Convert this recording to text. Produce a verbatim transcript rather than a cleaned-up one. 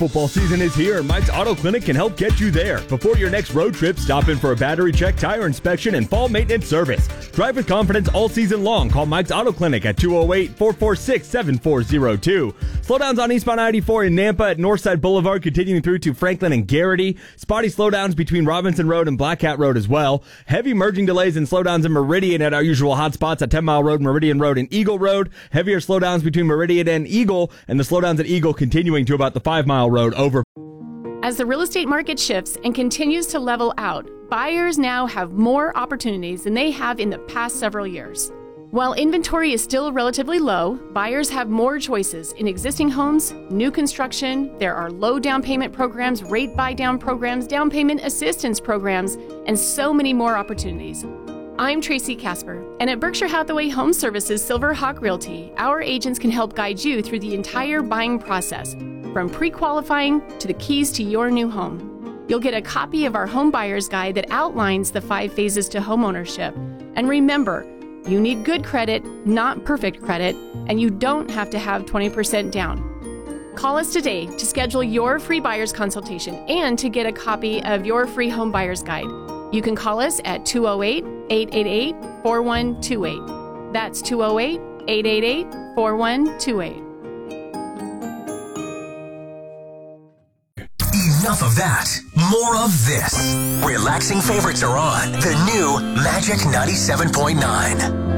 Football season is here. Mike's Auto Clinic can help get you there. Before your next road trip, stop in for a battery check, tire inspection, and fall maintenance service. Drive with confidence all season long. Call Mike's Auto Clinic at two oh eight, four four six, seven four oh two. Slowdowns on eastbound ninety-four in Nampa at Northside Boulevard, continuing through to Franklin and Garrity. Spotty slowdowns between Robinson Road and Black Cat Road as well. Heavy merging delays and slowdowns in Meridian at our usual hot spots at ten Mile Road, Meridian Road, and Eagle Road. Heavier slowdowns between Meridian and Eagle, and the slowdowns at Eagle continuing to about the five Mile Road over. As the real estate market shifts and continues to level out, buyers now have more opportunities than they have in the past several years. While inventory is still relatively low, buyers have more choices in existing homes, new construction. There are low down payment programs, rate buy down programs, down payment assistance programs, and so many more opportunities. I'm Tracy Casper, and at Berkshire Hathaway Home Services Silver Hawk Realty, our agents can help guide you through the entire buying process, from pre-qualifying to the keys to your new home. You'll get a copy of our home buyer's guide that outlines the five phases to homeownership. And remember, you need good credit, not perfect credit, and you don't have to have twenty percent down. Call us today to schedule your free buyer's consultation and to get a copy of your free home buyer's guide. You can call us at two oh eight, eight eight eight, four one two eight. That's two oh eight, eight eight eight, four one two eight. Enough of that. More of this. Relaxing favorites are on the new Magic ninety-seven point nine.